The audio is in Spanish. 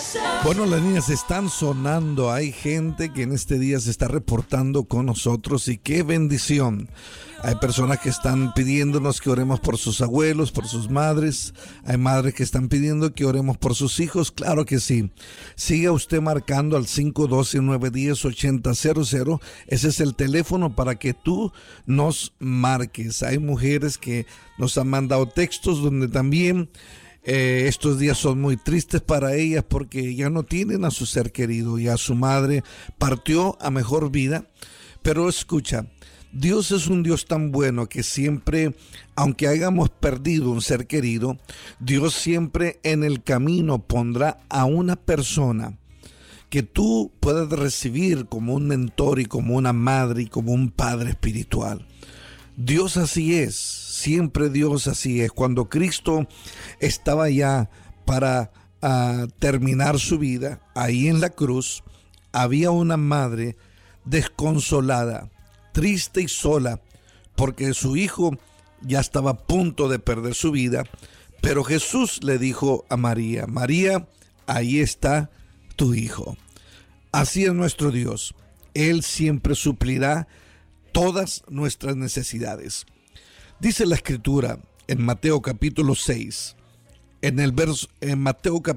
Bueno, las líneas están sonando. Hay gente que en este día se está reportando con nosotros y qué bendición. Hay personas que están pidiéndonos que oremos por sus abuelos, por sus madres. Hay madres que están pidiendo que oremos por sus hijos. Claro que sí. Siga usted marcando al 512-910-8000. Ese es el teléfono para que tú nos marques. Hay mujeres que nos han mandado textos donde también estos días son muy tristes para ellas porque ya no tienen a su ser querido, y a su madre partió a mejor vida. Pero escucha, Dios es un Dios tan bueno que siempre, aunque hayamos perdido un ser querido, Dios siempre en el camino pondrá a una persona que tú puedas recibir como un mentor y como una madre y como un padre espiritual. Dios así es, siempre Dios así es. Cuando Cristo estaba ya para terminar su vida, ahí en la cruz, había una madre desconsolada, triste y sola, porque su hijo ya estaba a punto de perder su vida. Pero Jesús le dijo a María: María, ahí está tu hijo. Así es nuestro Dios. Él siempre suplirá todas nuestras necesidades. Dice la Escritura en Mateo capítulo 6, en Mateo